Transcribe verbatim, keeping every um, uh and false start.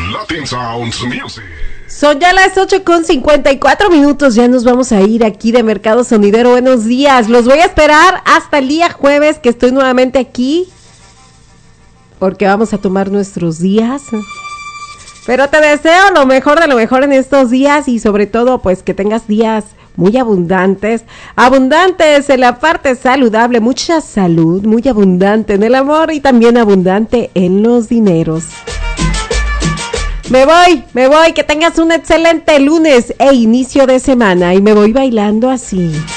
Latin Sounds Music. Son ya las ocho con cincuenta y cuatro minutos, ya nos vamos a ir aquí de Mercado Sonidero. Buenos días, los voy a esperar hasta el día jueves que estoy nuevamente aquí, porque vamos a tomar nuestros días. Pero te deseo lo mejor de lo mejor en estos días y sobre todo pues que tengas días muy abundantes, abundantes en la parte saludable, mucha salud, muy abundante en el amor y también abundante en los dineros. Me voy, me voy, que tengas un excelente lunes e inicio de semana y me voy bailando así.